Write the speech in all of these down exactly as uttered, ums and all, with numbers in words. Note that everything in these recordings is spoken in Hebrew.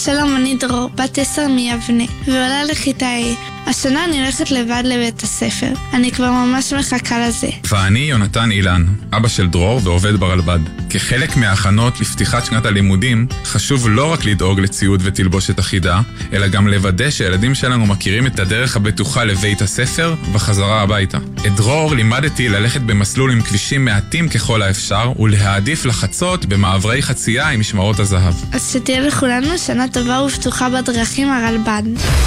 שלום, אני דרור, בת עשר מיבנה, ועולה לכיתה A. השנה אני הולכת לבד לבית הספר. אני כבר ממש מחכה לזה. ואני יונתן אילן, אבא של דרור ועובד ברלב"ד. כחלק מההכנות לפתיחת שנת הלימודים, חשוב לא רק לדאוג לציוד ותלבושת אחידה, אלא גם לוודא שהילדים שלנו מכירים את הדרך הבטוחה לבית הספר וחזרה הביתה. את דרור לימדתי ללכת במסלול עם כבישים מעטים ככל האפשר, ולהעדיף לחצות במעברי חצייה עם משמרות הזהב. אז שתהיה לכולנו שנה טובה ופתוחה בדרכים הרלב"ד.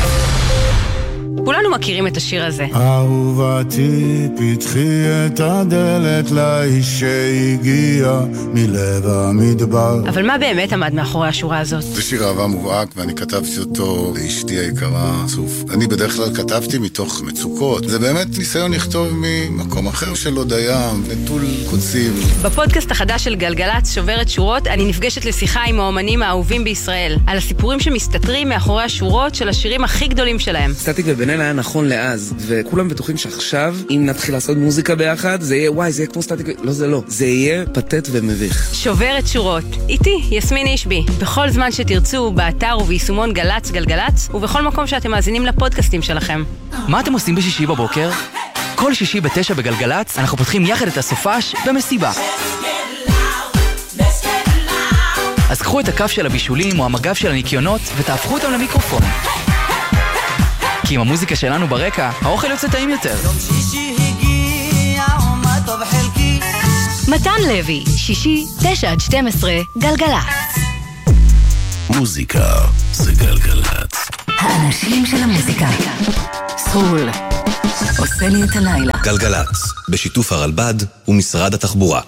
כולנו מכירים את השיר הזה. אהובתי, פתחי את הדלת לאיש שהגיע מלב המדבר. אבל מה באמת עמד מאחורי השורה הזאת? זה שיר אהבה מובהק, ואני כתבתי אותו לאשתי היקרה, סוף. אני בדרך כלל כתבתי מתוך מצוקות. זה באמת ניסיון לכתוב ממקום אחר של הודיה, נטול קוצים. בפודקאסט החדש של גלגלץ, שוברת שורות, אני נפגשת לשיחה עם האומנים האהובים בישראל, על הסיפורים שמסתתרים מאחורי השורות של השירים הכי גדולים שלהם. סטטיק ובן-אל היה נכון לאז, וכולם בטוחים שעכשיו, אם נתחיל לעשות מוזיקה ביחד, זה יהיה, וואי, זה יהיה כמו סטטיק, לא, זה לא. זה יהיה פתט ומביך. שוברת שורות. איתי, יסמין אישבי. בכל זמן שתרצו, באתר וביישומון גלץ גלגלץ, ובכל מקום שאתם מאזינים לפודקאסטים שלכם. מה אתם עושים בשישי בבוקר? כל שישי בתשע בגלגלץ, אנחנו פותחים יחד את הסופש במסיבה. אז קחו את הכף של הבישולים או המגב של הניקיונות ותהפכו אותם למיקרופון. כי עם המוזיקה שלנו ברקע, האוכל יוצא טעים יותר. מתן לוי, שישי, תשע עד שתים עשרה, גלגלץ. מוזיקה זה גלגלץ. האנשים של המוזיקה. סרול. עושה לי את הלילה. גלגלץ, בשיתוף הרלב"ד ומשרד התחבורה.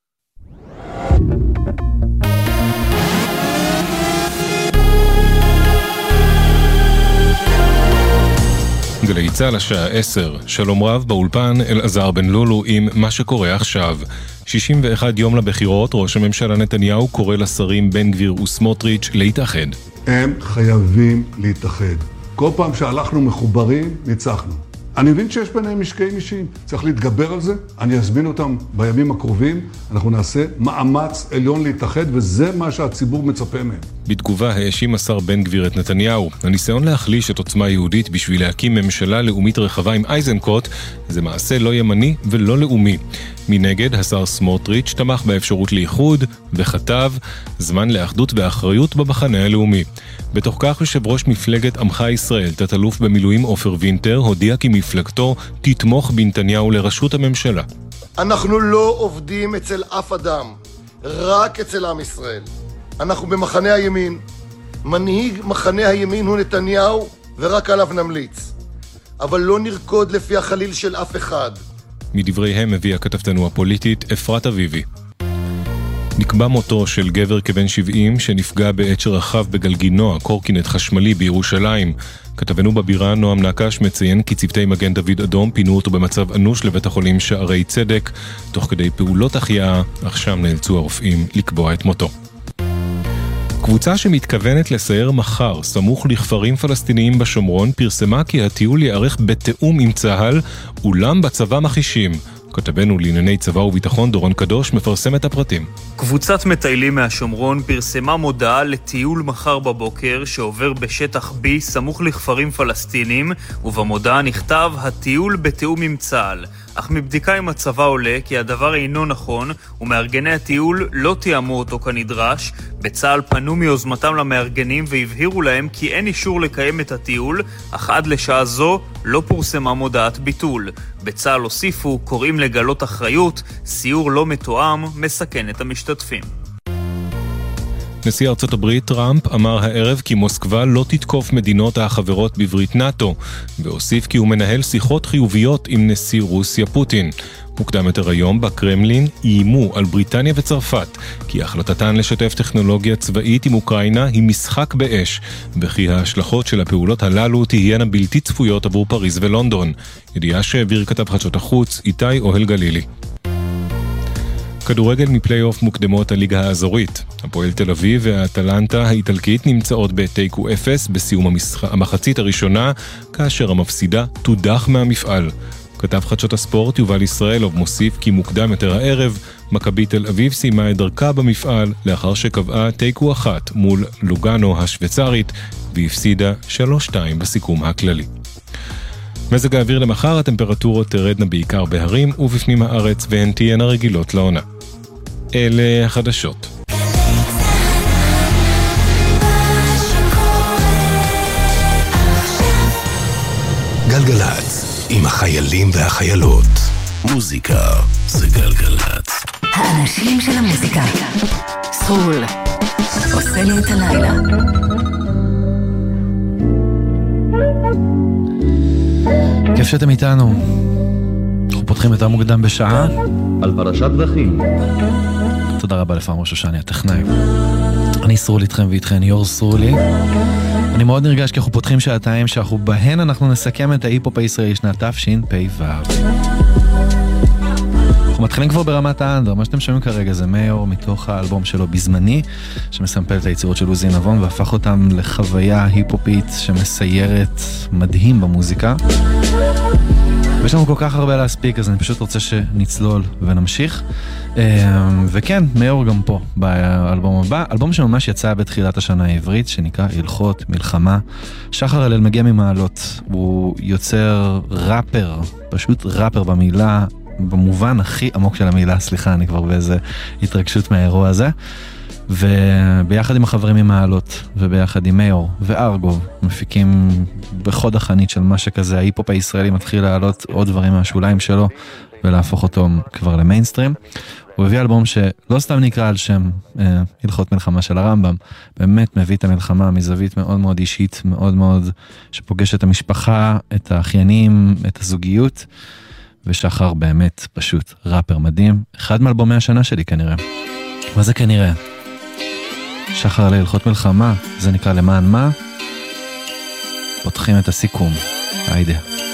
גלי צה"ל השעה עשר, שלום רב באולפן אלעזר בן לולו עם מה שקורה עכשיו. שישים ואחד יום לבחירות, ראש הממשלה נתניהו קורא לשרים בן גביר וסמוטריץ' להתאחד. הם חייבים להתאחד. כל פעם שהלכנו מחוברים, ניצחנו. אני מבין שיש ביניהם משקעים אישיים, צריך להתגבר על זה, אני אזמין אותם בימים הקרובים, אנחנו נעשה מאמץ עליון להתאחד, וזה מה שהציבור מצפה מהם. בתגובה האשים השר בן גביר את נתניהו. הניסיון להחליש את עוצמה יהודית בשביל להקים ממשלה לאומית רחבה עם אייזנקוט, זה מעשה לא ימני ולא לאומי. מנגד, השר סמוטריץ' תמך באפשרות לאיחוד וכתב זמן לאחדות ואחריות במחנה הלאומי. בתוך כך יושב ראש מפלגת עמך ישראל, תת-אלוף במילואים עופר וינטר, הודיע כי מפלגתו תתמוך בנתניהו לראשות הממשלה. אנחנו לא עובדים אצל אף אדם, רק אצל עם ישראל. אנחנו במחנה הימין. מנהיג מחנה הימין הוא נתניהו, ורק עליו נמליץ. אבל לא נרקוד לפי החליל של אף אחד. מדבריהם הביאה כתבתנו הפוליטית אפרת אביבי. נקבע מותו של גבר כבן שבעים שנפגע בעת שרכב בגלגינוע, קורקינט חשמלי בירושלים. כתבנו בבירה נועם נקש מציין כי צוותי מגן דוד אדום פינו אותו במצב אנוש לבית החולים שערי צדק. תוך כדי פעולות החייאה, אך שם נאלצו הרופאים לקבוע את מותו. קבוצה שמתכוונת לסייר מחר, סמוך לכפרים פלסטיניים בשומרון, פרסמה כי הטיול יערך בתאום עם צה"ל, אולם בצבא מחישים. כתבנו לענייני צבא וביטחון דורון קדוש מפרסם את הפרטים. קבוצת מטיילים מהשומרון פרסמה מודעה לטיול מחר בבוקר שעובר בשטח B סמוך לכפרים פלסטינים, ובמודעה נכתב הטיול בתאום עם צה"ל. אך מבדיקה עם הצבא עולה כי הדבר אינו נכון, ומארגני הטיול לא תיאמו אותו כנדרש. בצה"ל פנו מיוזמתם למארגנים והבהירו להם כי אין אישור לקיים את הטיול, אך עד לשעה זו לא פורסמה מודעת ביטול. בצה"ל הוסיפו, קוראים לגלות אחריות, סיור לא מתואם מסכן את המשתתפים. נשיא ארצות הברית טראמפ אמר הערב כי מוסקבה לא תתקוף מדינות החברות בברית נאטו, והוסיף כי הוא מנהל שיחות חיוביות עם נשיא רוסיה פוטין. מוקדם יותר היום בקרמלין איימו על בריטניה וצרפת כי החלטתן לשתף טכנולוגיה צבאית עם אוקראינה היא משחק באש, וכי ההשלכות של הפעולות הללו תהיינה בלתי צפויות עבור פריז ולונדון. ידיעה שהעביר כתב חדשות החוץ איתי אוהל גלילי. כדורגל מפלייאוף מוקדמות הליגה האזורית. הפועל תל אביב והאטלנטה האיטלקית נמצאות בתיקו אפס בסיום המשח... המחצית הראשונה, כאשר המפסידה תודח מהמפעל. כתב חדשות הספורט יובל ישראלוב מוסיף כי מוקדם יותר הערב, מכבי תל אביב סיימה את דרכה במפעל לאחר שקבעה תיקו אחת מול לוגאנו השוויצרית והפסידה שלוש שתיים בסיכום הכללי. מזג האוויר למחר, הטמפרטורות תרדנה בעיקר בהרים ובפנים הארץ והן תהיינה רגילות לעונה. אלה החדשות. גלגלץ, עם החיילים והחיילות. מוזיקה זה גלגלץ. האנשים של המוזיקה. סרול. עושה לי את הלילה. כיף שאתם איתנו. אנחנו פותחים יותר מוקדם בשעה על פרשת דרכים. תודה רבה לפעם ראש השני הטכנאי. אני סרול איתכם ואיתכן יור סרולי. אני מאוד נרגש כי אנחנו פותחים שעתיים שאנחנו בהן אנחנו נסכם את ההיפ-הופ הישראלי שנת תשפ"ו. אנחנו מתחילים כבר ברמת האנדר. מה שאתם שומעים כרגע זה מאור מתוך האלבום שלו בזמני, שמסמפל את היצירות של עוזי נבון והפך אותם לחוויה היפ-הופית שמסיירת מדהים במוזיקה. ויש לנו כל כך הרבה להספיק, אז אני פשוט רוצה שנצלול ונמשיך. וכן, מאור גם פה באלבום הבא, אלבום שממש יצא בתחילת השנה העברית, שנקרא הלכות מלחמה. שחר הלל מגיע ממעלות, הוא יוצר ראפר, פשוט ראפר במילה, במובן הכי עמוק של המילה, סליחה, אני כבר באיזה התרגשות מהאירוע הזה. וביחד עם החברים ממעלות, וביחד עם מאור וארגוב, מפיקים בחוד החנית של מה שכזה, ההיפ-הופ הישראלי מתחיל לעלות עוד דברים מהשוליים שלו, ולהפוך אותו כבר למיינסטרים. הוא הביא אלבום שלא סתם נקרא על שם אה, הלכות מלחמה של הרמב"ם, באמת מביא את המלחמה מזווית מאוד מאוד אישית, מאוד מאוד שפוגש את המשפחה, את האחיינים, את הזוגיות, ושחר באמת פשוט ראפר מדהים, אחד מאלבומי השנה שלי כנראה. מה זה כנראה? שחר להלכות מלחמה, זה נקרא למען מה? פותחים את הסיכום. היידה.